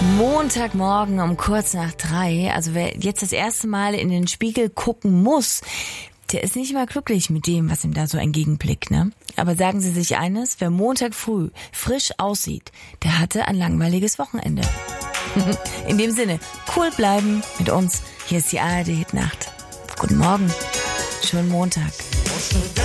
Montagmorgen um kurz nach 3. Also wer jetzt das erste Mal in den Spiegel gucken muss, der ist nicht mal glücklich mit dem, was ihm da so entgegenblickt, ne? Aber sagen Sie sich eines, wer Montag früh frisch aussieht, der hatte ein langweiliges Wochenende. In dem Sinne, cool bleiben mit uns. Hier ist die ARD Hit Nacht. Guten Morgen. Schönen Montag.